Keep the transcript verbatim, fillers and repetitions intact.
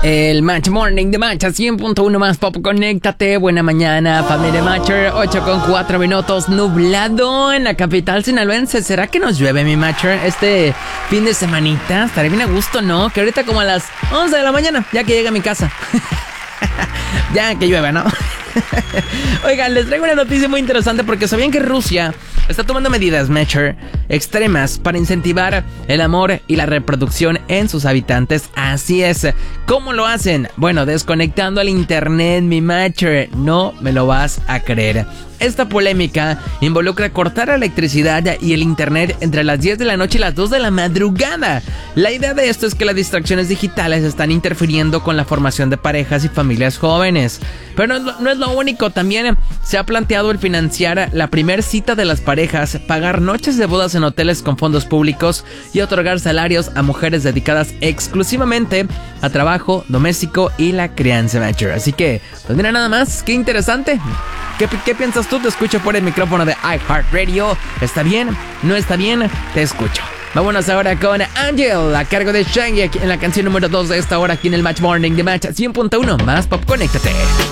El Match Morning de Match a cien punto uno más pop. Conéctate, buena mañana, familia Matcher. Ocho con cuatro minutos, nublado en la capital sinaloense. ¿Será que nos llueve, mi Matcher, este fin de semanita? Estaré bien a gusto, ¿no? Que ahorita como a las once de la mañana, ya que llegue a mi casa. Ya que llueve, ¿no? Oigan, les traigo una noticia muy interesante porque sabían que Rusia está tomando medidas, Matcher, extremas para incentivar el amor y la reproducción en sus habitantes. Así es. ¿Cómo lo hacen? Bueno, desconectando el internet, mi Matcher. No me lo vas a creer. Esta polémica involucra cortar la electricidad y el internet entre las diez de la noche y las dos de la madrugada. La idea de esto es que las distracciones digitales están interfiriendo con la formación de parejas y familias jóvenes. Pero no es lo, no es lo único, también se ha planteado el financiar la primer cita de las parejas, pagar noches de bodas en hoteles con fondos públicos y otorgar salarios a mujeres dedicadas exclusivamente a trabajo doméstico y la crianza, Matcher. Así que, pues mira nada más, qué interesante. ¿Qué, ¿Qué piensas tú? Te escucho por el micrófono de iHeartRadio. ¿Está bien? ¿No está bien? Te escucho. Vámonos ahora con Angel a cargo de Shaggy en la canción número dos de esta hora aquí en el Match Morning de Match cien punto uno más pop. Conéctate.